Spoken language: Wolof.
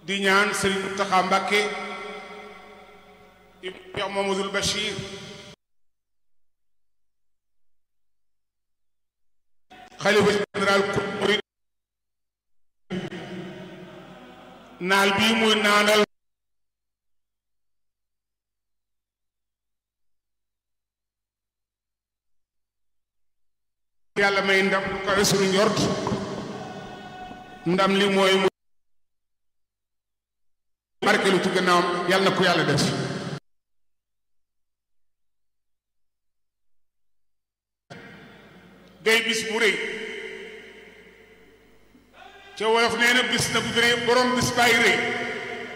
di ñaan Serigne Mountakha Mbacké Cheikh Mamadou Bachir xalifa général ku murid naal bii muy naanal yàlla may ndam lu kawe sunu njort ndam li mooy mu barkelu ci gannaawam yàlla na ko yàlla def day bis bu rëy ca wolof nee na bis na bu rëy borom bis bàyyi rëy